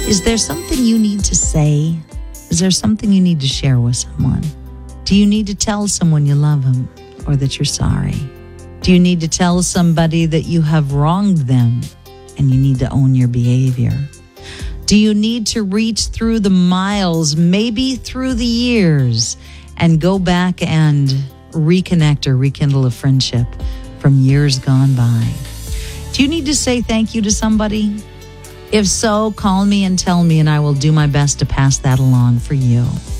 Is there something you need to say? Is there something you need to share with someone? Do you need to tell someone you love them or that you're sorry? Do you need to tell somebody that you have wronged them and you need to own your behavior? Do you need to reach through the miles, maybe through the years, and go back and reconnect or rekindle a friendship from years gone by? Do you need to say thank you to somebody? If so, call me and tell me, and I will do my best to pass that along for you.